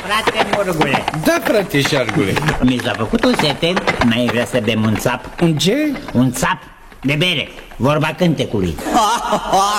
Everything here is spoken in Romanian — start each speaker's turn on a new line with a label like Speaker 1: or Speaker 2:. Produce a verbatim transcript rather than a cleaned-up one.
Speaker 1: frate Murgule.
Speaker 2: Da, frate Șargule.
Speaker 1: Mi s-a făcut o sete, n-ai vrea să bem un țap?
Speaker 2: Un ce?
Speaker 1: Un țap de bere, vorba cântecului.